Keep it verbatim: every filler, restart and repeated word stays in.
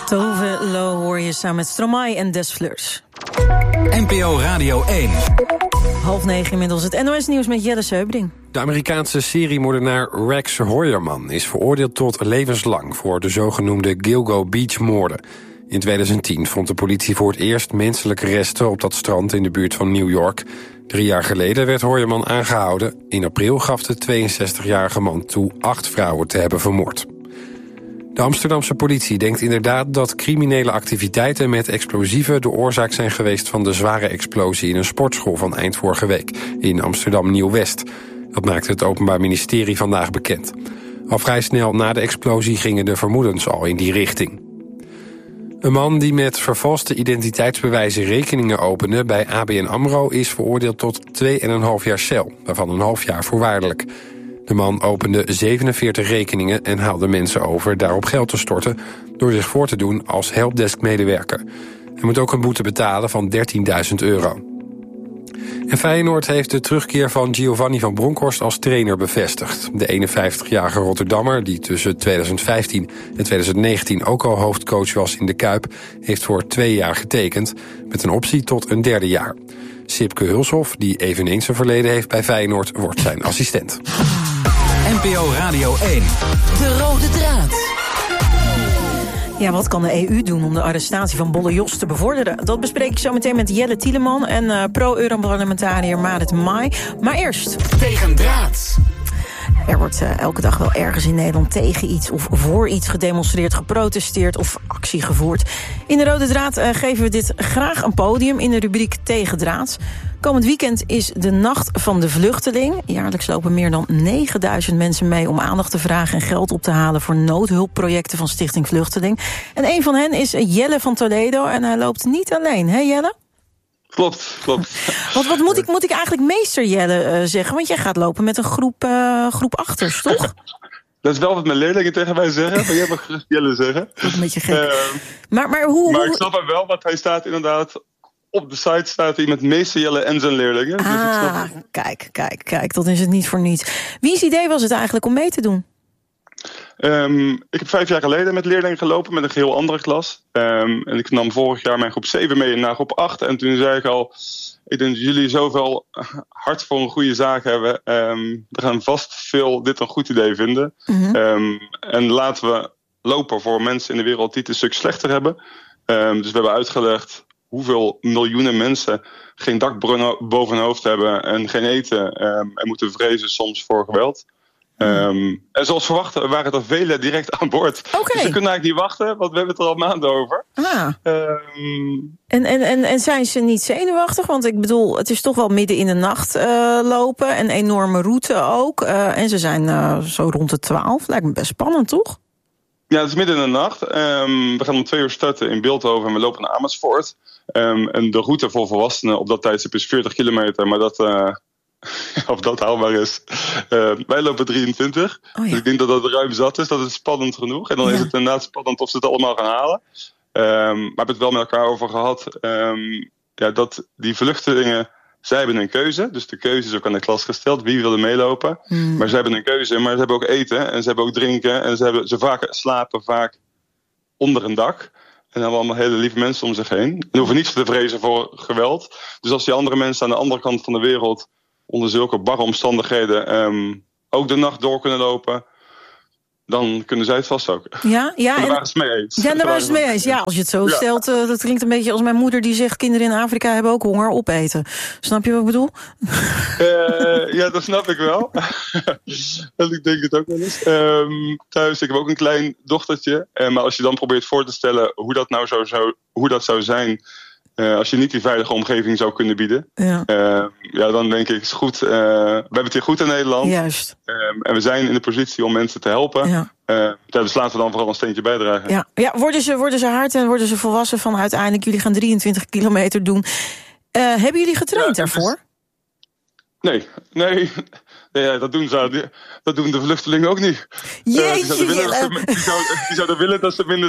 Tove Lo hoor je samen met Stromae en Des Fleurs. N P O Radio één. Half negen inmiddels het N O S-nieuws met Jelle Seubring. De Amerikaanse seriemoordenaar Rex Heuermann is veroordeeld tot levenslang voor de zogenoemde Gilgo Beach-moorden. In tweeduizend tien vond de politie voor het eerst menselijke resten op dat strand in de buurt van New York. Drie jaar geleden werd Heuermann aangehouden. In april gaf de tweeënzestigjarige man toe acht vrouwen te hebben vermoord. De Amsterdamse politie denkt inderdaad dat criminele activiteiten met explosieven de oorzaak zijn geweest van de zware explosie in een sportschool van eind vorige week in Amsterdam Nieuw-West. Dat maakte het Openbaar Ministerie vandaag bekend. Al vrij snel na de explosie gingen de vermoedens al in die richting. Een man die met vervalste identiteitsbewijzen rekeningen opende bij A B N AMRO is veroordeeld tot twee en een half jaar cel, waarvan een half jaar voorwaardelijk. De man opende zevenenveertig rekeningen en haalde mensen over daarop geld te storten door zich voor te doen als helpdesk-medewerker. Hij moet ook een boete betalen van dertienduizend euro. En Feyenoord heeft de terugkeer van Giovanni van Bronckhorst als trainer bevestigd. De eenenvijftigjarige Rotterdammer, die tussen tweeduizend vijftien en tweeduizend negentien ook al hoofdcoach was in de Kuip, heeft voor twee jaar getekend, met een optie tot een derde jaar. Sipke Hulshoff, die eveneens een verleden heeft bij Feyenoord, wordt zijn assistent. N P O Radio één. De rode draad. Ja, wat kan de E U doen om de arrestatie van Bolle Jos te bevorderen? Dat bespreek ik zo meteen met Jelle Tieleman en uh, pro-Europarlementariër Marit Mai. Maar eerst... Tegen draad. Er wordt uh, elke dag wel ergens in Nederland tegen iets of voor iets gedemonstreerd, geprotesteerd of actie gevoerd. In de Rode Draad uh, geven we dit graag een podium in de rubriek Tegendraads. Komend weekend is de Nacht van de Vluchteling. Jaarlijks lopen meer dan negenduizend mensen mee om aandacht te vragen en geld op te halen voor noodhulpprojecten van Stichting Vluchteling. En een van hen is Jelle van Toledo en hij loopt niet alleen. Hé Jelle? Klopt, klopt. Wat, wat moet, ik, moet ik eigenlijk meester Jelle uh, zeggen? Want jij gaat lopen met een groep, uh, groep achters, toch? Dat is wel wat mijn leerlingen tegen mij zeggen, maar jij mag gerust Jelle zeggen. Dat is een beetje gek. Uh, maar, maar, hoe, maar hoe... ik snap hem wel, want hij staat inderdaad... Op de site staat hij met meester Jelle en zijn leerlingen. Ah, dus ik snap... kijk, kijk, kijk, dat is het niet voor niets. Wie's idee was het eigenlijk om mee te doen? Um, ik heb vijf jaar geleden met leerlingen gelopen met een geheel andere klas. Um, en ik nam vorig jaar mijn groep zeven mee naar groep acht. En toen zei ik al, ik denk dat jullie zoveel hart voor een goede zaak hebben. Um, we gaan vast veel dit een goed idee vinden. Mm-hmm. Um, en laten we lopen voor mensen in de wereld die het een stuk slechter hebben. Um, dus we hebben uitgelegd hoeveel miljoenen mensen geen dak boven hun hoofd hebben en geen eten. Um, en moeten vrezen soms voor geweld. Um, en zoals verwacht waren er velen direct aan boord. Okay. Dus we kunnen eigenlijk niet wachten, want we hebben het er al maanden over. Ah. Um, en, en, en, en zijn ze niet zenuwachtig? Want ik bedoel, het is toch wel midden in de nacht uh, lopen. Een enorme route ook. Uh, en ze zijn uh, zo rond de twaalf. Lijkt me best spannend, toch? Ja, het is midden in de nacht. Um, we gaan om twee uur starten in Bilthoven en we lopen naar Amersfoort. Um, en de route voor volwassenen op dat tijdstip is veertig kilometer. Maar dat... Uh, of dat haalbaar is. Uh, wij lopen drieëntwintig. Oh ja. Dus ik denk dat dat ruim zat is. Dat is spannend genoeg. En dan ja. is het inderdaad spannend of ze het allemaal gaan halen. Um, maar we hebben het wel met elkaar over gehad. Um, ja, dat die vluchtelingen... Zij hebben een keuze. Dus de keuze is ook aan de klas gesteld. Wie wil er meelopen? Mm. Maar ze hebben een keuze. Maar ze hebben ook eten. En ze hebben ook drinken. En ze, hebben, ze vaak, slapen vaak onder een dak. En dan hebben we allemaal hele lieve mensen om zich heen. En hoeven niet te vrezen voor geweld. Dus als die andere mensen aan de andere kant van de wereld... onder zulke barre omstandigheden um, ook de nacht door kunnen lopen... dan kunnen zij het vast ook. Ja, ja. En daar waren ze mee eens. Ja, daar waren ze mee eens. Ja, als je het zo ja. stelt, uh, dat klinkt een beetje als mijn moeder die zegt... kinderen in Afrika hebben ook honger, opeten. Snap je wat ik bedoel? Uh, ja, dat snap ik wel. En ik denk het ook wel eens. Um, thuis, ik heb ook een klein dochtertje. Uh, maar als je dan probeert voor te stellen hoe dat nou zou, zou, hoe dat zou zijn... Uh, als je niet die veilige omgeving zou kunnen bieden. Ja, uh, ja dan denk ik, is goed. Uh, we hebben het hier goed in Nederland. Juist. Uh, en we zijn in de positie om mensen te helpen. Ja. Uh, dus laten we dan vooral een steentje bijdragen. Ja, ja worden, ze, worden ze hard en worden ze volwassen van uiteindelijk... jullie gaan drieëntwintig kilometer doen. Uh, hebben jullie getraind ja, daarvoor? Is... Nee, nee. Nee, dat doen, ze, dat doen de vluchtelingen ook niet. Jeetje, uh, die, zouden willen, die, zouden, die zouden willen dat ze minder